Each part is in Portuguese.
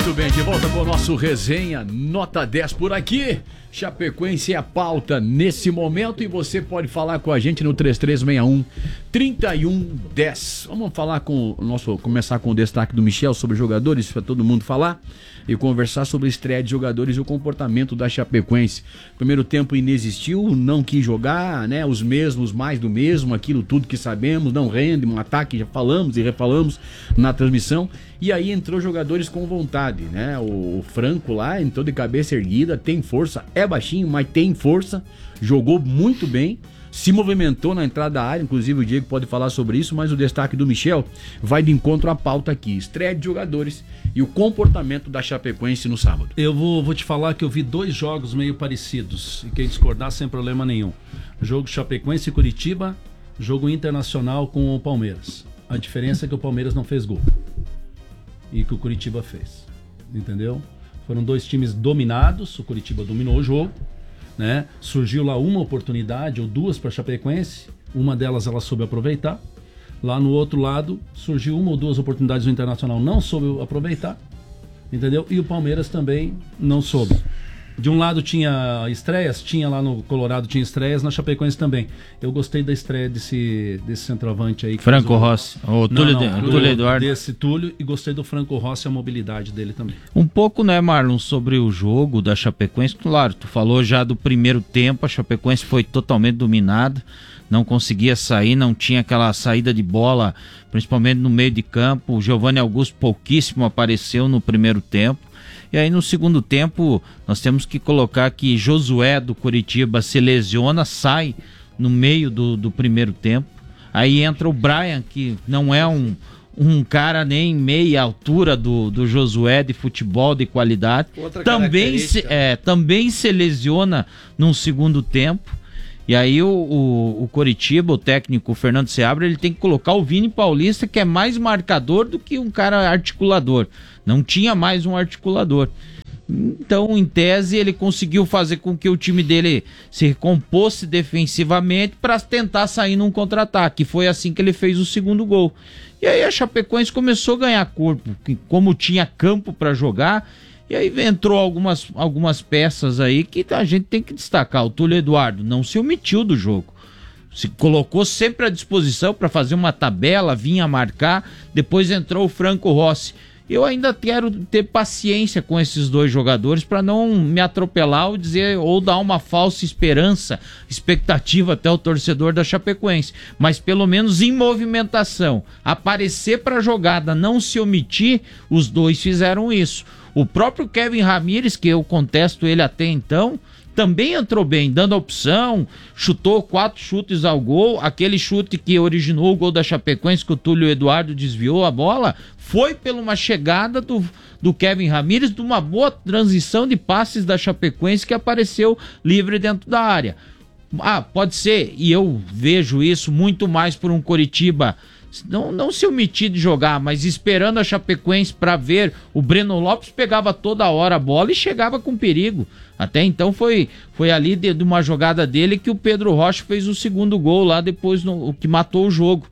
Muito bem, de volta com o nosso resenha Nota 10 por aqui. Chapecoense é a pauta nesse momento e você pode falar com a gente no 3361-3110. Vamos falar com o nosso, começar com o destaque do Michel sobre jogadores, para todo mundo falar e conversar sobre a estreia de jogadores e o comportamento da Chapecoense. Primeiro tempo inexistiu, não quis jogar, né? Os mesmos, mais do mesmo, aquilo tudo que sabemos, não rende, um ataque, já falamos e refalamos na transmissão. E aí entrou jogadores com vontade, né? O Franco lá entrou de cabeça erguida, tem força, é baixinho, mas tem força, jogou muito bem, se movimentou na entrada da área, inclusive o Diego pode falar sobre isso, mas o destaque do Michel vai de encontro à pauta aqui, estreia de jogadores e o comportamento da Chapecoense no sábado. Eu vou te falar que eu vi dois jogos meio parecidos, e quem discordar sem problema nenhum. Jogo Chapecoense e Curitiba, jogo internacional com o Palmeiras. A diferença é que o Palmeiras não fez gol e que o Curitiba fez, entendeu? Foram dois times dominados, o Curitiba dominou o jogo, né? Surgiu lá uma oportunidade ou duas para a Chapecoense, uma delas ela soube aproveitar. Lá no outro lado surgiu uma ou duas oportunidades, o Internacional não soube aproveitar, entendeu? E o Palmeiras também não soube. De um lado tinha estreias, tinha lá no Colorado tinha estreias, na Chapecoense também. Eu gostei da estreia desse centroavante aí. Franco Rossi, o Túlio Eduardo. Desse Túlio, e gostei do Franco Rossi, a mobilidade dele também. Um pouco, né, Marlon, sobre o jogo da Chapecoense. Claro, tu falou já do primeiro tempo, a Chapecoense foi totalmente dominada, não conseguia sair, não tinha aquela saída de bola, principalmente no meio de campo. O Giovanni Augusto pouquíssimo apareceu no primeiro tempo. E aí no segundo tempo nós temos que colocar que Josué do Curitiba se lesiona, sai no meio do primeiro tempo. Aí entra o Brian, que não é um cara nem meia altura do Josué de futebol de qualidade. Também se lesiona num segundo tempo. E aí o Coritiba, o técnico Fernando Seabra, ele tem que colocar o Vini Paulista, que é mais marcador do que um cara articulador. Não tinha mais um articulador. Então, em tese, ele conseguiu fazer com que o time dele se recomposse defensivamente para tentar sair num contra-ataque. Foi assim que ele fez o segundo gol. E aí a Chapecoense começou a ganhar corpo, como tinha campo para jogar. E aí entrou algumas peças aí que a gente tem que destacar. O Túlio Eduardo não se omitiu do jogo. Se colocou sempre à disposição para fazer uma tabela, vinha marcar. Depois entrou o Franco Rossi. Eu ainda quero ter paciência com esses dois jogadores para não me atropelar ou dar uma falsa expectativa até o torcedor da Chapecoense. Mas pelo menos em movimentação, aparecer para a jogada, não se omitir, os dois fizeram isso. O próprio Kevin Ramírez, que eu contesto ele até então, também entrou bem, dando opção, chutou 4 chutes ao gol. Aquele chute que originou o gol da Chapecoense, que o Túlio Eduardo desviou a bola, foi pela uma chegada do Kevin Ramírez, de uma boa transição de passes da Chapecoense que apareceu livre dentro da área. Pode ser, e eu vejo isso muito mais por um Coritiba não se omitir de jogar, mas esperando a Chapecoense para ver. O Breno Lopes pegava toda hora a bola e chegava com perigo. Até então foi ali de uma jogada dele que o Pedro Rocha fez o segundo gol lá depois, o que matou o jogo.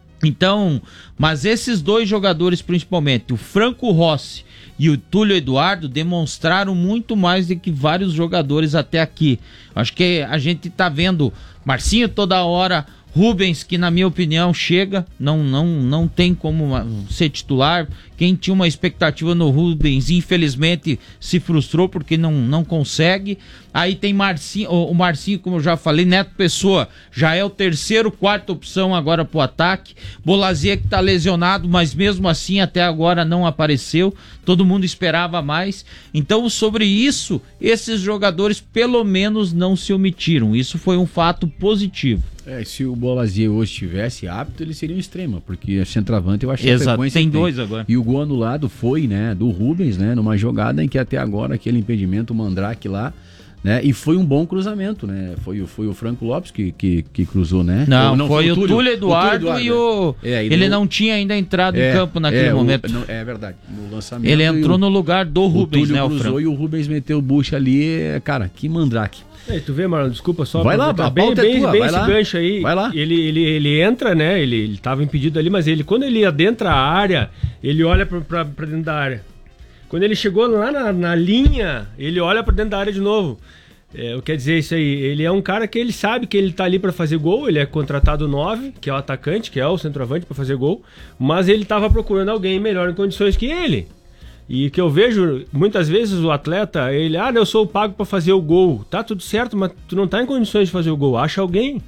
Então, mas esses dois jogadores principalmente, o Franco Rossi e o Túlio Eduardo, demonstraram muito mais do que vários jogadores até aqui. Acho que a gente tá vendo Marcinho toda hora, Rubens, que na minha opinião chega, não tem como ser titular. Quem tinha uma expectativa no Rubens, infelizmente se frustrou porque não consegue. Aí tem o Marcinho, como eu já falei, Neto Pessoa já é o terceiro, quarta opção agora pro ataque. Bolazier, que tá lesionado, mas mesmo assim até agora não apareceu. Todo mundo esperava mais. Então, sobre isso, esses jogadores pelo menos não se omitiram. Isso foi um fato positivo. Se o Bolazier hoje estivesse apto, ele seria um extrema, porque a centroavante eu acho que exato, tem dois agora. E o gol anulado foi, né, do Rubens, né, numa jogada em que até agora aquele impedimento, o Mandrake lá, né, e foi um bom cruzamento, né, foi o Franco Lopes que cruzou, né? Não, foi o Túlio Eduardo e ele não tinha ainda entrado em campo naquele momento. É verdade, no lançamento. Ele entrou no lugar do Rubens, Túlio né, cruzou, o Franco. E o Rubens meteu o bucho ali, cara, que Mandrake. Tu vê, Marlon, desculpa só. Vai lá, tá bem esse gancho aí. Vai lá. Ele entra, né? Ele tava impedido ali, mas quando ele adentra a área, ele olha pra dentro da área. Quando ele chegou lá na linha, ele olha pra dentro da área de novo. Quer dizer, isso aí, ele é um cara que ele sabe que ele tá ali pra fazer gol, ele é contratado 9, que é o atacante, que é o centroavante pra fazer gol, mas ele tava procurando alguém melhor em condições que ele. E que eu vejo, muitas vezes o atleta, eu sou pago pra fazer o gol. Tá tudo certo, mas tu não tá em condições de fazer o gol, acha alguém.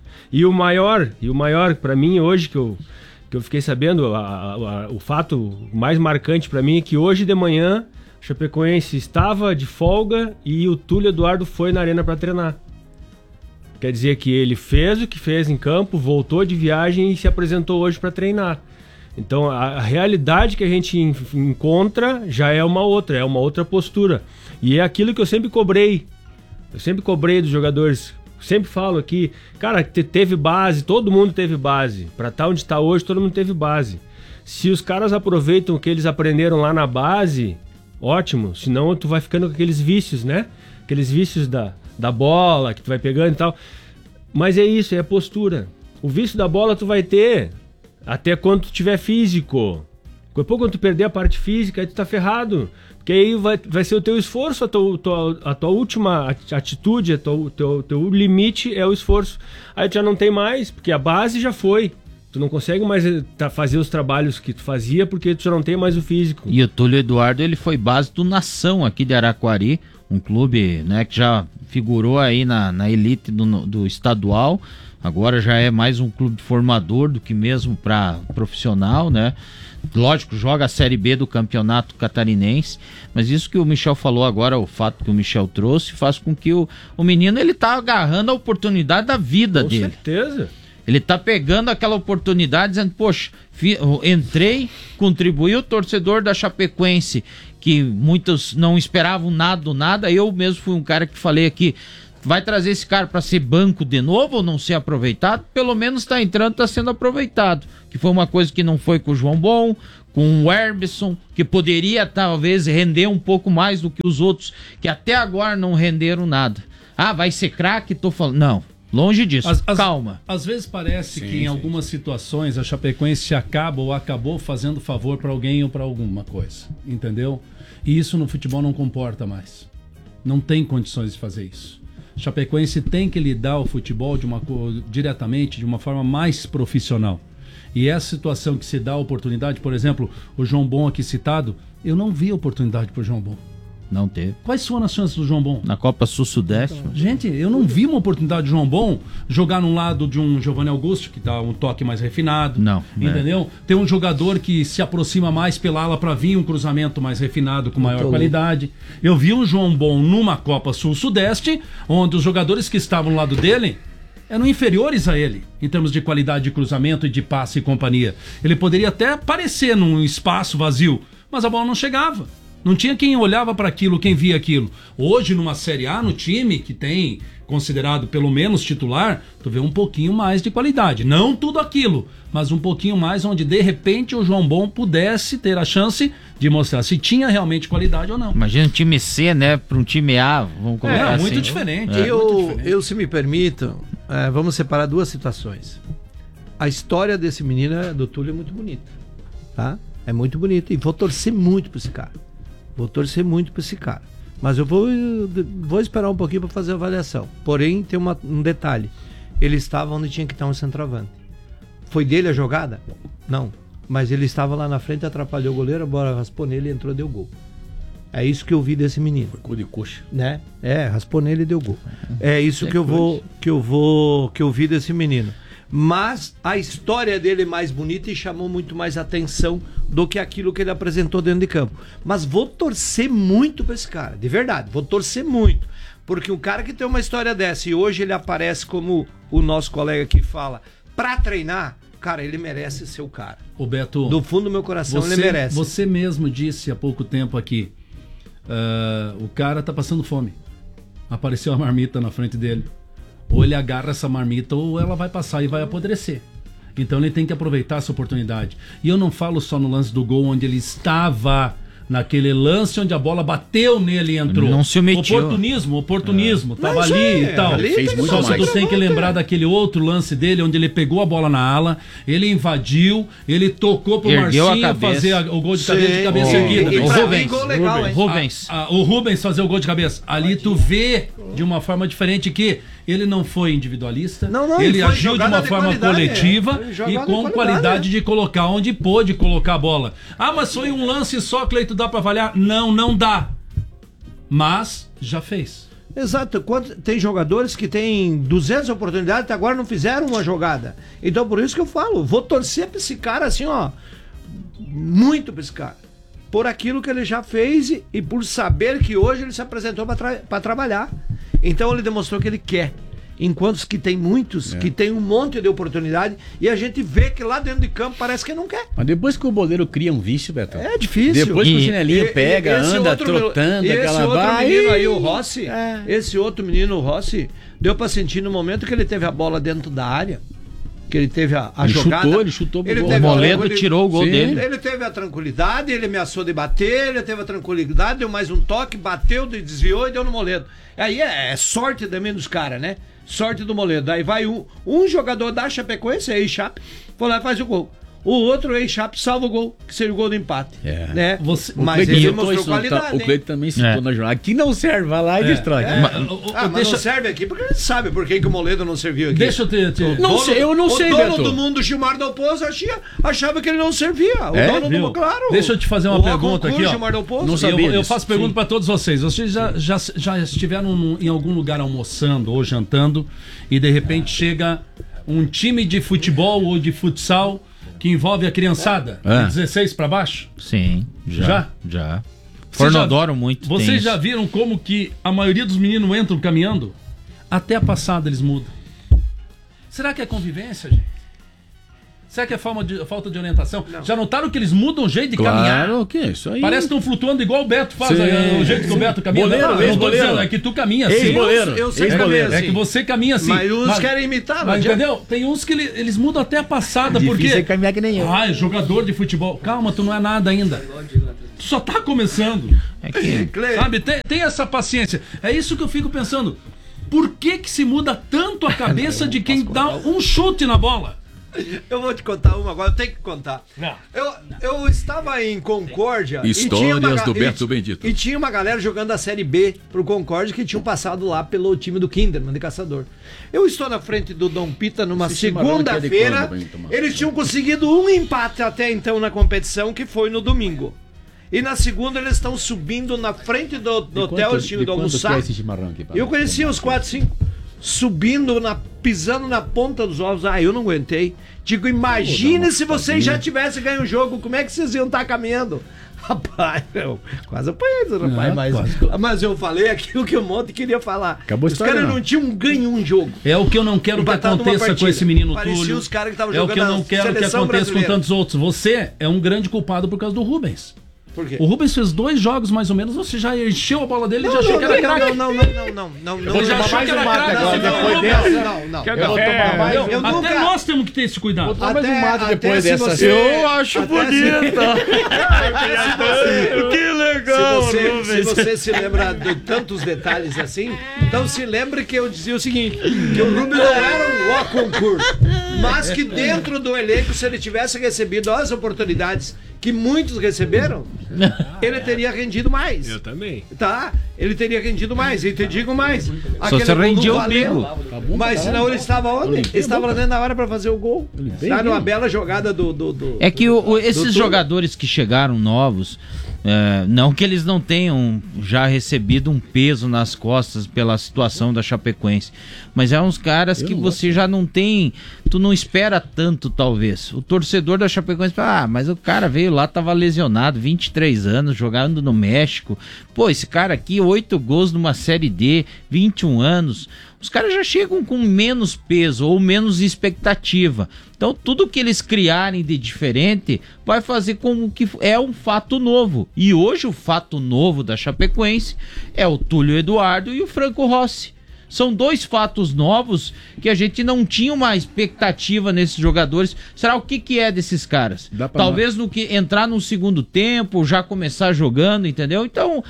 E o maior pra mim hoje, que eu fiquei sabendo, o fato mais marcante pra mim é que hoje de manhã o Chapecoense estava de folga e o Túlio Eduardo foi na arena para treinar. Quer dizer que ele fez o que fez em campo, voltou de viagem e se apresentou hoje para treinar. Então a realidade que a gente encontra já é uma outra postura. E é aquilo que eu sempre cobrei. Eu sempre cobrei dos jogadores. Sempre falo aqui, cara, teve base, todo mundo teve base. Para estar onde está hoje, todo mundo teve base. Se os caras aproveitam o que eles aprenderam lá na base, ótimo, senão tu vai ficando com aqueles vícios, né? Aqueles vícios da bola que tu vai pegando e tal. Mas é isso, é postura. O vício da bola tu vai ter até quando tu tiver físico. Depois quando tu perder a parte física, aí tu tá ferrado. Porque aí vai ser o teu esforço, a tua última atitude, teu limite é o esforço. Aí tu já não tem mais, porque a base já foi. Tu não consegue mais fazer os trabalhos que tu fazia porque tu já não tem mais o físico. E o Túlio Eduardo, ele foi base do Nação aqui de Araquari, um clube, né, que já figurou aí na elite do estadual. Agora já é mais um clube formador do que mesmo para profissional, né? Lógico, joga a Série B do Campeonato Catarinense, mas isso que o Michel falou agora, o fato que o Michel trouxe, faz com que o menino, ele tá agarrando a oportunidade da vida dele. Com certeza. Ele tá pegando aquela oportunidade, dizendo, poxa, entrei, contribuí, o torcedor da Chapecoense, que muitos não esperavam nada do nada, eu mesmo fui um cara que falei aqui, vai trazer esse cara para ser banco de novo ou não ser aproveitado? Pelo menos tá entrando, tá sendo aproveitado, que foi uma coisa que não foi com o João Bom, com o Herbson, que poderia talvez render um pouco mais do que os outros, que até agora não renderam nada. Ah, vai ser craque? Tô falando, não. Longe disso, calma. Às vezes parece que em algumas situações a Chapecoense acabou fazendo favor para alguém ou para alguma coisa, entendeu? E isso no futebol não comporta mais. Não tem condições de fazer isso. A Chapecoense tem que lidar o futebol diretamente, de uma forma mais profissional. E essa situação que se dá a oportunidade, por exemplo, o João Bom aqui citado, eu não vi oportunidade para o João Bom. Não teve. Quais foram as chances do João Bom? Na Copa Sul-Sudeste. Então, gente, eu não vi uma oportunidade do João Bom jogar num lado de um Giovanni Augusto, que dá um toque mais refinado. Não. Entendeu? Tem um jogador que se aproxima mais pela ala para vir um cruzamento mais refinado, com maior qualidade. Eu vi o João Bom numa Copa Sul-Sudeste, onde os jogadores que estavam no lado dele eram inferiores a ele, em termos de qualidade de cruzamento e de passe e companhia. Ele poderia até aparecer num espaço vazio, mas a bola não chegava. Não tinha quem olhava para aquilo, quem via aquilo. Hoje, numa Série A, no time que tem considerado pelo menos titular, tu vê um pouquinho mais de qualidade. Não tudo aquilo, mas um pouquinho mais, onde de repente o João Bom pudesse ter a chance de mostrar se tinha realmente qualidade ou não. Imagina um time C, né, para um time A, vamos colocar assim. Muito diferente. Eu, se me permitam, vamos separar duas situações. A história desse menino, do Túlio, é muito bonita, tá? É muito bonita e vou torcer muito por esse cara. Mas eu vou esperar um pouquinho para fazer a avaliação. Porém, tem um detalhe. Ele estava onde tinha que estar um centroavante. Foi dele a jogada? Não. Mas ele estava lá na frente, atrapalhou o goleiro, a bola raspou nele, entrou e deu gol. É isso que eu vi desse menino. Foi gol de coxa. Né? Raspou nele e deu gol. É isso que eu vi desse menino. Mas a história dele é mais bonita e chamou muito mais atenção do que aquilo que ele apresentou dentro de campo. Mas vou torcer muito pra esse cara, de verdade, vou torcer muito. Porque um cara que tem uma história dessa e hoje ele aparece como o nosso colega que fala, pra treinar, cara, ele merece ser o cara. Ô Beto, do fundo do meu coração ele merece. Você mesmo disse há pouco tempo aqui, o cara tá passando fome. Apareceu a marmita na frente dele. Ou ele agarra essa marmita ou ela vai passar e vai apodrecer. Então ele tem que aproveitar essa oportunidade. E eu não falo só no lance do gol onde ele estava naquele lance onde a bola bateu nele e entrou. Não se omitiu. Oportunismo, tava Mas ali e tal. ali fez muito Só que mais. tu tem que lembrar daquele outro lance dele, onde ele pegou a bola na ala, ele invadiu, ele tocou pro Ergueu a Marcinho cabeça. fazer o gol de cabeça de cabeça Sim. erguida. E O pra mim, Rubens. gol legal, hein? Rubens. O Rubens fazer o gol de cabeça. Ali tu vê de uma forma diferente que ele não foi individualista, Não, ele ele foi agiu de jogada uma de forma qualidade, coletiva é. e Jogada com de qualidade qualidade, de colocar onde pôde colocar a bola. Ah, mas foi um lance só, Cleito, dá pra avaliar? Não dá. Mas já fez. Exato. Tem jogadores que têm 200 oportunidades até agora não fizeram uma jogada. Então por isso que eu falo, vou torcer pra esse cara assim, ó, muito pra esse cara. Por aquilo que ele já fez e por saber que hoje ele se apresentou pra trabalhar. Então ele demonstrou que ele quer. Enquanto que tem muitos que tem um monte de oportunidade e a gente vê que lá dentro de campo parece que não quer. Mas depois que o boleiro cria um vício, Betão. É difícil. Depois que o E- chinelinho pega, esse anda outro- trotando, e esse aquela outro vai. menino aí, o Rossi, É. esse outro menino, o Rossi, deu pra sentir no momento que ele teve a bola dentro da área, que ele teve a Ele jogada. chutou, ele chutou pro gol. teve O a Moledo tranquili- tirou o gol Sim. dele. Ele teve a tranquilidade, ele ameaçou de bater, ele teve a tranquilidade, deu mais um toque, bateu, desviou e deu no Moledo. Aí é sorte também dos caras, né? Sorte do Moledo. Aí vai um jogador da Chapecoense, ex-Chape, foi lá e faz o gol. O outro ex-Chape salva o gol, que seria o gol do empate. É. Né? Você- O Mas Cleiton ele citou mostrou isso, qualidade. o hein? Cleiton também citou É. na jornada. Aqui não serve, vai lá e destrói. Mas não serve aqui porque a gente sabe por que o Moledo não serviu aqui. Deixa eu te... Não sei, eu não sei, O dono Beto. do mundo, Gilmar Del Pozo, achava que ele não servia. O É? dono do Viu? mundo, claro. Deixa eu te fazer uma O pergunta concurso, aqui, ó. Gilmar Del Pozo. Não sabia Eu disso. faço pergunta para todos vocês. Vocês já estiveram em algum lugar almoçando ou jantando e de repente chega um time de futebol ou de futsal que envolve a criançada, É. de 16 para baixo? Sim, Já? já. Vocês Fornodoro muito tem Vocês isso. já viram como que a maioria dos meninos entram caminhando? Até a passada eles mudam. Será que é convivência, gente? Será que é falta de orientação? Já notaram que eles mudam o jeito de caminhar? Claro, o que é isso aí? Parece que estão flutuando igual o Beto faz, Sim. o jeito que o Beto caminha. Boleiro, não tô ex-boleiro. dizendo, é que tu caminha assim. Ex-boleiro. Eu sei Ex-boleiro. caminhar É que você caminha assim. Mas uns querem imitar, não Mas adianta. entendeu? Tem uns que eles mudam até a passada, Difícil porque... é caminhar que nem eu. Ah, é jogador de futebol. Calma, tu não é nada ainda. Tu só tá começando. É que Sabe? Tem essa paciência. É isso que eu fico pensando. Por que se muda tanto a cabeça de quem dá um chute na bola? Eu vou te contar uma agora, eu tenho que contar. Não. Eu estava em Concórdia. Histórias do Beto Bendito. E tinha uma galera jogando a Série B pro Concórdia que tinham passado lá pelo time do Kinderman, de Caçador. Eu estou na frente do Dom Pita numa Esse chimarrão aqui é de segunda-feira. quando, Bento, mano? Eles tinham conseguido um empate até então na competição, que foi no domingo. E na segunda eles estão subindo na frente do hotel, eles tinham ido almoçar. Eu conhecia os 4, 5 subindo, pisando na ponta dos ovos. Ah, eu não aguentei. Digo, imagine se vocês já tivessem ganho o jogo, como é que vocês iam estar caminhando? Rapaz, eu quase apanhei, rapaz, mas eu falei aquilo que o Monte queria falar. Acabou a Os história, caras não. não tinham ganho um jogo. É o que eu não quero que Empatado numa aconteça com partida. esse menino Parecia Túlio. os caras que estavam É o que eu jogando não a quero que seleção aconteça com brasileira. tantos outros. Você é um grande culpado por causa do Rubens. Por quê? O Rubens fez 2 jogos mais ou menos, você já encheu a bola dele e já achou que era craque. Não. Eu já achou que era craque. agora, Você depois não, dessa. Não. Eu vou tomar mais. Entendeu? Eu Até nunca- nós temos que ter esse cuidado. Tomar mais um mate depois se dessa. você- Eu acho até bonita. Que legal, se você se lembra de tantos detalhes assim, então se lembre que eu dizia o seguinte, que o Rubens não era um ó concurso, mas que dentro do elenco, se ele tivesse recebido as oportunidades que muitos receberam, ele teria rendido mais. Eu também. Tá? Ele teria rendido mais. E te digo mais. Só se rendia o valeu. bico. Mas senão ele estava onde? Ele estava lá dentro da hora para fazer o gol. Tá numa bela jogada do... É que esses Túlio. jogadores que chegaram novos, não que eles não tenham já recebido um peso nas costas pela situação da Chapecoense, mas é uns caras que você já não tem, tu não espera tanto talvez. O torcedor da Chapecoense fala, mas o cara veio lá, tava lesionado, 23 anos, jogando no México. Pô, esse cara aqui, 8 gols numa Série D, 21 anos. Os caras já chegam com menos peso ou menos expectativa. Então, tudo que eles criarem de diferente vai fazer com que é um fato novo. E hoje o fato novo da Chapecoense é o Túlio Eduardo e o Franco Rossi. São 2 fatos novos que a gente não tinha uma expectativa nesses jogadores. Será o que é desses caras? Talvez no que entrar no segundo tempo, já começar jogando, entendeu? Então,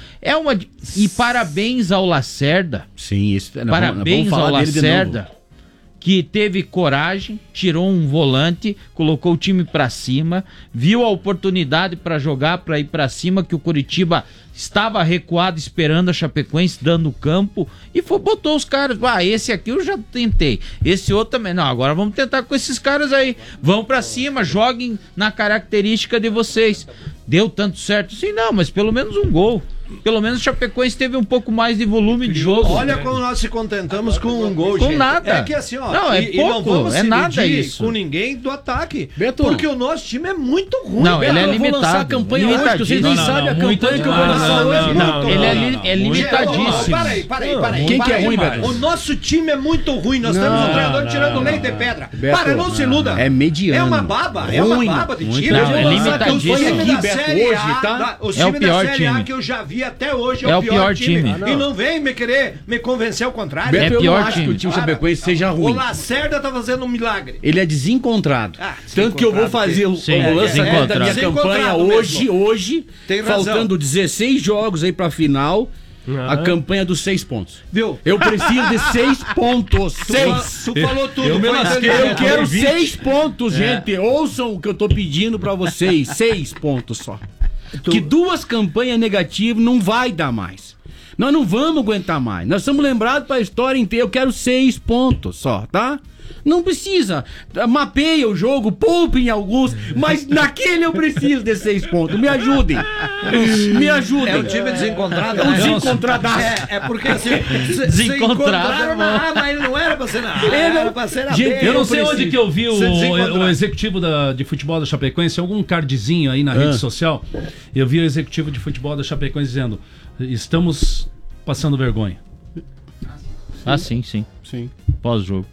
E parabéns ao Lacerda. Sim, isso. Parabéns ao Lacerda, que teve coragem, tirou um volante, colocou o time pra cima, viu a oportunidade pra jogar, pra ir pra cima, que o Coritiba estava recuado esperando a Chapecoense dando campo e botou os caras. Esse aqui eu já tentei, esse outro também. Não, agora vamos tentar com esses caras aí. Vão pra cima, joguem na característica de vocês. Deu tanto certo? Sim, não, mas pelo menos um gol. Pelo menos o Chapecoense teve um pouco mais de volume de jogo. Olha como nós se contentamos com um gol, com gente. nada. É que assim, ó. Não, é pouco, não vamos é nada isso. com ninguém do ataque. Beto, porque o nosso time é muito ruim. Não, Beto, ele é eu vou lançar a limitado. campanha hoje, que vocês nem sabem a campanha que eu vou lançar hoje. Ele é limitadíssimo. Peraí. Quem que é ruim, Beto? O nosso time é muito ruim. Nós temos um treinador tirando leite de pedra. Beto, Para, não se iluda. é mediano. É uma baba. É uma baba de time. Não, é limitadíssimo. O time da Beto, Série hoje, A, tá? o É o time da pior Série A time. que eu já vi até hoje É o pior time. E não vem me querer me convencer ao contrário. Beto, É eu pior não acho time. que o time Chapecoense seja ruim. O Lacerda tá fazendo um milagre. Ele é desencontrado. Ah, Tanto que eu vou fazer o Sim, lançamento da minha desencontrado. campanha Desencontrado hoje, Tem razão. faltando 16 jogos aí pra final, a campanha dos 6 pontos. Viu? Eu preciso de 6 pontos. 6. Tu falou tudo. eu me foi lasquei, entendendo. Eu quero 6 pontos, gente. Ouçam o que eu tô pedindo pra vocês. 6 pontos só. Que 2 campanhas negativas não vai dar mais. Nós não vamos aguentar mais. Nós somos lembrados pra história inteira. Eu quero 6 pontos só, tá? Não precisa. Mapeia o jogo, poupem alguns, mas naquele eu preciso de 6 pontos. Me ajudem. Me ajudem. É o time desencontrado. É um né? desencontradaço. É porque assim. Desencontrado, mas ele não era pra ser na A. Era pra ser na B. Gente, Eu não sei onde que eu vi Ser desencontrado. o executivo de futebol da Chapecoense, algum cardzinho aí na rede social. Eu vi o executivo de futebol da Chapecoense dizendo: estamos passando vergonha. Ah, sim. Sim. Pós-jogo.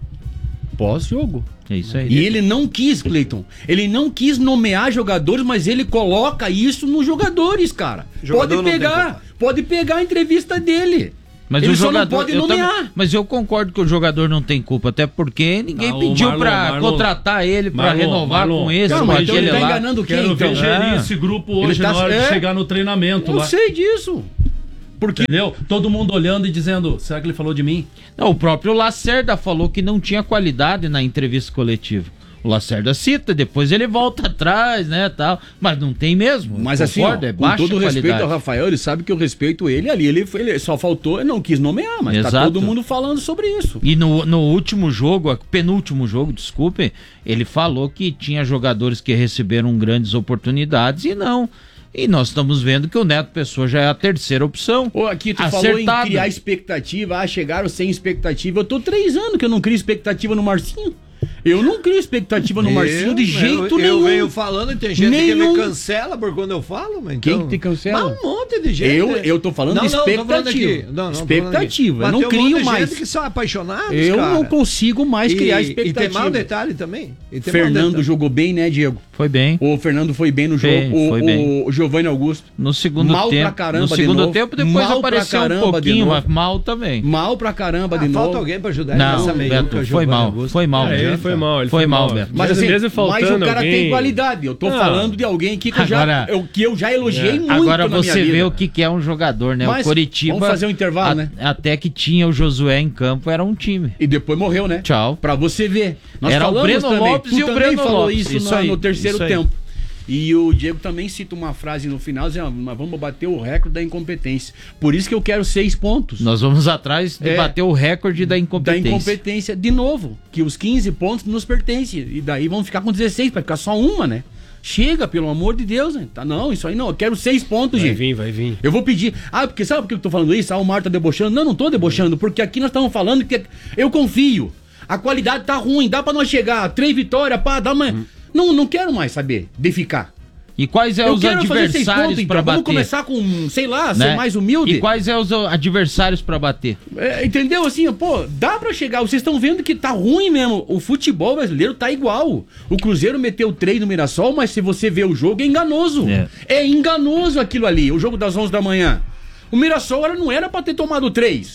Pós-jogo. É isso aí. E ele não quis, Cleiton. Ele não quis nomear jogadores, mas ele coloca isso nos jogadores, cara. Jogador não tem culpa. Pode pegar a entrevista dele. Mas ele o só jogador, não pode eu nomear. também- mas eu concordo que o jogador não tem culpa, até porque ninguém Ah, o pediu Marlon, pra Marlon. contratar ele, pra Marlon, renovar Marlon. com esse, Não, com mas então aquele ele tá lá. enganando quem, Quero então? ver gerir esse grupo Ele hoje tá- na hora é. de chegar no treinamento Eu lá. sei disso. Porque Entendeu? Todo mundo olhando e dizendo: será que ele falou de mim? Não, o próprio Lacerda falou que não tinha qualidade na entrevista coletiva. O Lacerda cita, depois ele volta atrás, né, tal. Mas não tem mesmo. Mas assim, ó, Concordo, é com baixa todo o respeito qualidade. ao Rafael, ele sabe que eu respeito ele ali. Ele só faltou, não quis nomear, mas tá Exato. todo mundo falando sobre isso. E no último jogo, penúltimo jogo, desculpe, ele falou que tinha jogadores que receberam grandes oportunidades e não. E nós estamos vendo que o Neto Pessoa já é a terceira opção. Ô, aqui tu falou Acertado. em criar expectativa, chegaram sem expectativa. Eu tô 3 anos que eu não crio expectativa no Marcinho. Eu não crio expectativa no Marcinho de jeito nenhum. Eu venho falando e tem gente que Nenhum. me cancela por quando eu falo. Mas Quem então... que te cancela? Mas um monte de gente. Eu tô falando de tô falando expectativa. aqui. Não, tô falando aqui. Expectativa, eu Mas não tem um crio monte de mais. gente que são apaixonados, Eu cara. não consigo mais criar E tem expectativa. mais um detalhe também. E tem mais um Fernando detalhe. jogou bem, né, Diego? Foi bem. O Fernando foi bem no Bem, jogo. foi bem. O Giovanni Augusto. No segundo Mal pra tempo. caramba No de segundo novo. tempo, depois Mal pra apareceu um caramba de pouquinho, novo. mas mal também. Mal pra caramba de Falta novo. alguém pra ajudar ele Não, nessa meiuca, Beto, foi Giovanni mal. Augusto. Foi mal. Ele foi mal, ele Foi mal, Beto. Mas assim, mesmo mas faltando o cara alguém... tem qualidade. Eu tô Não. falando de alguém que Agora- eu já elogiei muito Agora na você minha vê vida. o que é um jogador, né? Mas o Coritiba. vamos fazer um intervalo, né? Até que tinha o Josué em campo, era um time. E depois morreu, né? Tchau. Pra você ver. Nós Era o falamos Breno também. Lopes Tu e o também Breno falou Lopes. isso Isso aí, no terceiro isso aí. tempo. E o Diego também cita uma frase no final, dizendo, mas vamos bater o recorde da incompetência. Por isso que eu quero 6 pontos. Nós vamos atrás de bater o recorde da Da incompetência. incompetência de novo. Que os 15 pontos nos pertencem. E daí vamos ficar com 16, vai ficar só uma, né? Chega, pelo amor de Deus, né? Tá, não, isso aí não. Eu quero 6 pontos, gente. Vai vir. Eu vou pedir. Porque sabe por que eu tô falando isso? O Mário tá debochando. Não tô debochando, porque aqui nós estamos falando que eu confio. A qualidade tá ruim, dá pra nós chegar. 3 vitórias, pá, dá uma. Não quero mais saber de ficar. E quais é os adversários para bater? Vamos começar com, sei lá, né? ser mais humilde. E quais é os adversários para bater? Entendeu? Assim, pô, dá pra chegar. Vocês estão vendo que tá ruim mesmo. O futebol brasileiro tá igual. O Cruzeiro meteu 3 no Mirassol, mas se você vê o jogo, é enganoso. É enganoso aquilo ali, o jogo das 11 da manhã. O Mirassol não era pra ter tomado 3.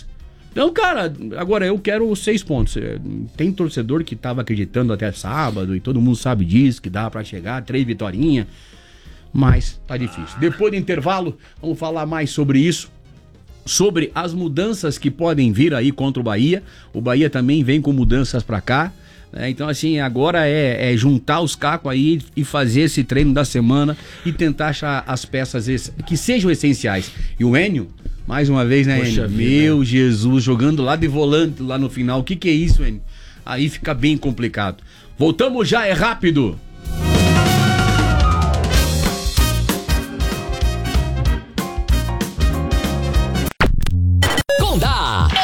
Então, cara, agora eu quero 6 pontos. Tem torcedor que tava acreditando até sábado e todo mundo sabe disso, que dá pra chegar, 3 vitórias, mas tá difícil. Depois do intervalo, vamos falar mais sobre isso, sobre as mudanças que podem vir aí contra o Bahia. O Bahia também vem com mudanças pra cá. Então, assim, agora é juntar os cacos aí e fazer esse treino da semana e tentar achar as peças que sejam essenciais. E o Enio, mais uma vez, né, Enio? Meu Jesus, jogando lá de volante lá no final. O que é isso, Enio? Aí fica bem complicado. Voltamos já, é rápido.